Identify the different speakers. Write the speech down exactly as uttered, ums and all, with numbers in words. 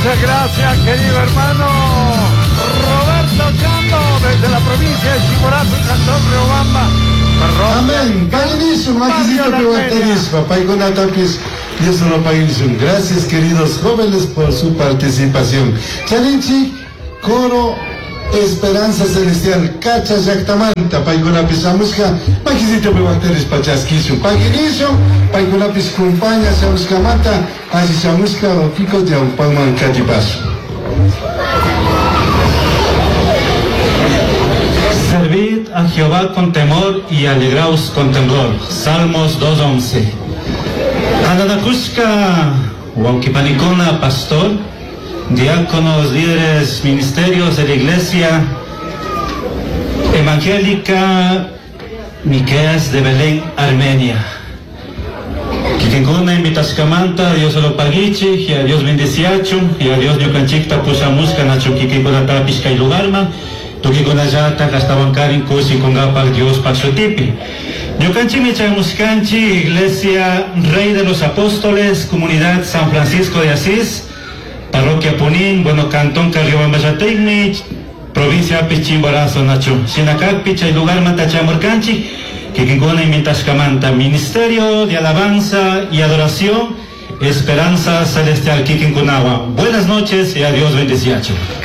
Speaker 1: Muchas gracias, querido hermano Roberto Chando, desde la provincia de Chimborazo, Cantón Riobamba.
Speaker 2: Amén. Paganismo, Maquisito Privaterismo, Paigonatapis, Dios no Paganismo. Gracias, queridos jóvenes, por su participación. Chalinchi, coro Esperanza Celestial, Cacha Yactamanta, Paigonapis Amusca, Maquisito Privateris, Pachasquismo, Paganismo, Paigonapis Compaña, Samusca Mata, Así Samusca, Opico de Aupaman Catipaso.
Speaker 3: Servid a Jehová con temor y alegraos con temblor. Salmos dos once. Ananakushka, Huauquipanicona, pastor, diáconos, líderes, ministerios de la Iglesia Evangélica Miqueas de Belén, Armenia. Kikinguna invitashkamanta, Dios lo pagichi, y a Dios bendiciacho, y a Dios ñukanchikta pusamuska nacho kikikuna tapishka y lugarman. Tukikunallata gastabankarin kusi kungapak Dios paxotipi. Ñukanchimi chaymuskanchi, Iglesia Rey de los Apóstoles, Comunidad San Francisco de Asís, Parroquia Punín, bueno, Cantón Carriobambayategni, Provincia Pichimborazo Nacho. Sinacakpi chay lugar matachamurkanchi, Kikinguna imintashkamanta, Ministerio de Alabanza y Adoración, Esperanza Celestial Kikinkunawa. Buenas noches y a Dios bendiciacho.